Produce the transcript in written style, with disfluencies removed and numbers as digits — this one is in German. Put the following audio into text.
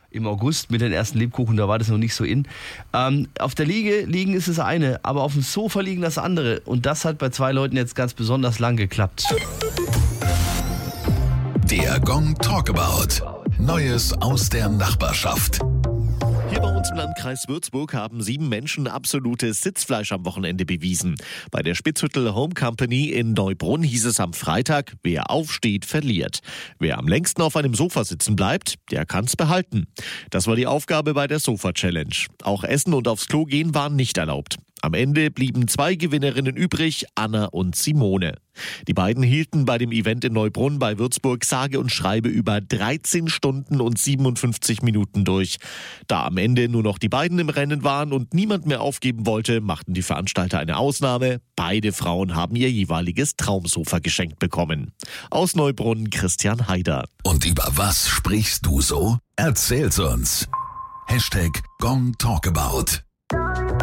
im August mit den ersten Lebkuchen, da war das noch nicht so in. Auf der Liege liegen ist das eine, aber auf dem Sofa liegen das andere. Und das hat bei 2 Leuten jetzt ganz besonders lang geklappt. Der Gong Talkabout. Neues aus der Nachbarschaft. Hier bei uns im Landkreis Würzburg haben 7 Menschen absolutes Sitzfleisch am Wochenende bewiesen. Bei der Spitzhüttel Home Company in Neubrunn hieß es am Freitag, wer aufsteht, verliert. Wer am längsten auf einem Sofa sitzen bleibt, der kann's behalten. Das war die Aufgabe bei der Sofa-Challenge. Auch Essen und aufs Klo gehen waren nicht erlaubt. Am Ende blieben 2 Gewinnerinnen übrig, Anna und Simone. Die beiden hielten bei dem Event in Neubrunn bei Würzburg sage und schreibe über 13 Stunden und 57 Minuten durch. Da am Ende nur noch die beiden im Rennen waren und niemand mehr aufgeben wollte, machten die Veranstalter eine Ausnahme. Beide Frauen haben ihr jeweiliges Traumsofa geschenkt bekommen. Aus Neubrunn, Christian Haider. Und über was sprichst du so? Erzähl's uns. #GongTalkabout